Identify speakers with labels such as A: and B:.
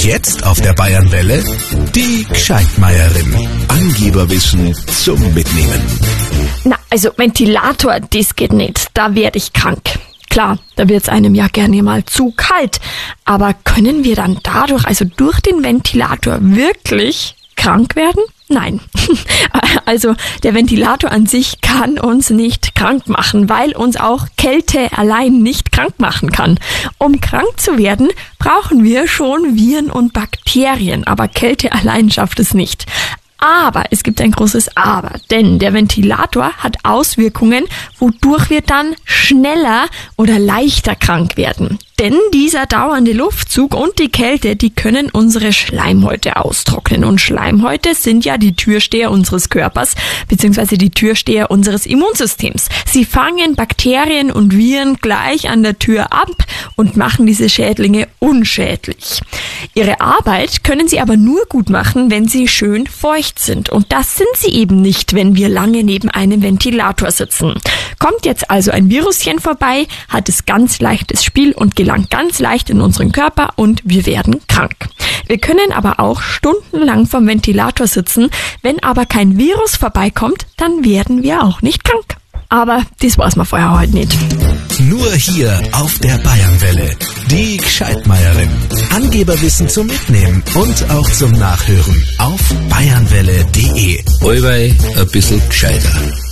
A: jetzt auf der Bayernwelle die Gscheitmeierin. Angeberwissen zum Mitnehmen.
B: Na, also Ventilator, das geht nicht. Da werde ich krank. Klar, da wird's einem ja gerne mal zu kalt. Aber können wir dann dadurch, also durch den Ventilator, wirklich krank werden? Nein. Also der Ventilator an sich kann uns nicht krank machen, weil uns auch Kälte allein nicht krank machen kann. Um krank zu werden, brauchen wir schon Viren und Bakterien, aber Kälte allein schafft es nicht. Aber es gibt ein großes Aber, denn der Ventilator hat Auswirkungen, wodurch wir dann schneller oder leichter krank werden. Denn dieser dauernde Luftzug und die Kälte, die können unsere Schleimhäute austrocknen. Und Schleimhäute sind ja die Türsteher unseres Körpers, beziehungsweise die Türsteher unseres Immunsystems. Sie fangen Bakterien und Viren gleich an der Tür ab und machen diese Schädlinge unschädlich. Ihre Arbeit können sie aber nur gut machen, wenn sie schön feucht sind. Und das sind sie eben nicht, wenn wir lange neben einem Ventilator sitzen. Kommt jetzt also ein Viruschen vorbei, hat es ganz leichtes Spiel und gelangt ganz leicht in unseren Körper und wir werden krank. Wir können aber auch stundenlang vom Ventilator sitzen. Wenn aber kein Virus vorbeikommt, dann werden wir auch nicht krank. Aber das weiß man vorher heute nicht.
A: Nur hier auf der Bayernwelle. Die Gscheitmeierin. Angeberwissen zum Mitnehmen und auch zum Nachhören auf bayernwelle.de.
C: Allweil ein bisschen gescheiter.